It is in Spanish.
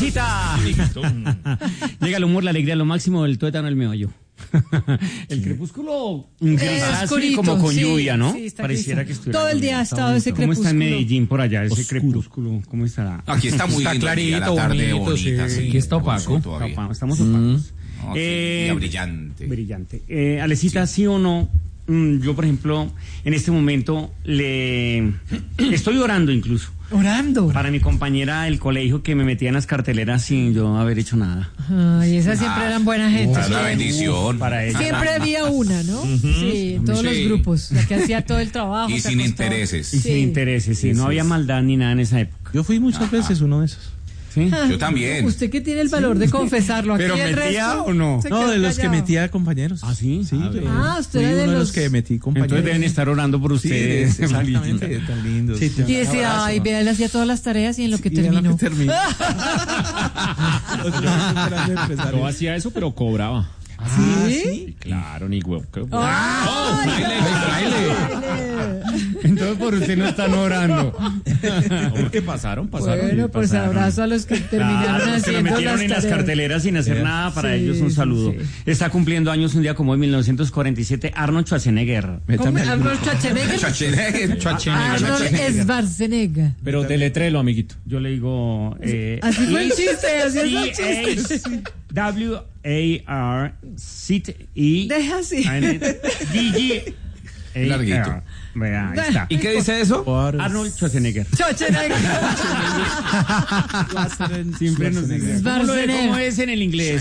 Alecita. Llega el humor, la alegría, lo máximo del tuétano, el meollo. El crepúsculo gris, como con lluvia, ¿no? Sí, pareciera que estuviera. Todo el día ha estado ese crepúsculo. ¿Cómo está en Medellín por allá ese crepúsculo? ¿Cómo estará? Aquí está muy lindo, clarito, la tarde bonita, sí. sí. Aquí está opaco. Estamos opacos. Día brillante. Brillante. Alecita, sí o no, yo, por ejemplo, en este momento le estoy orando incluso. Orando. Para mi compañera del colegio que me metía en las carteleras sin yo haber hecho nada. Ay, esas siempre eran buena gente. Es una bendición. Para ella. Siempre había una, ¿no? Sí, en todos los grupos. La que hacía todo el trabajo. Y sin intereses. Y sin intereses, sí. No había maldad ni nada en esa época. Yo fui muchas veces uno de esos. ¿Sí? Yo también. Usted que tiene el valor de confesarlo. Aquí ¿Pero el metía resto o no? se No, quedó de los que callado. metía compañeros. ¿Ah, sí? Sí. Usted fui era de uno de los los que metí compañeros. Entonces deben estar orando por Sí, ustedes. exactamente, tan lindos. Y decía, ay, vea, él hacía todas las tareas y en lo que terminó. No hacía eso, pero cobraba. ¿Sí? Claro, ni huevo. Entonces por usted no están orando. Porque pasaron. Bueno, pues abrazo a los que terminaron Claro, los que lo haciendo metieron las en las tareas. carteleras sin hacer nada, para Sí, ellos un saludo. sí. Está cumpliendo años un día como hoy, 1947, Arnold Schwarzenegger. ¿Cómo? ¿Arnold Schwarzenegger? Arnold Schwarzenegger. Pero deletrelo, amiguito. Yo le digo... Así fue el chiste, así es el chiste. W-A-R-C-E... Deja así. D-G... Larguito. Vea, ahí está. ¿Y qué dice eso? Arnold Schwarzenegger. Schwarzenegger. Siempre nos dice. ¿Cómo es en el inglés?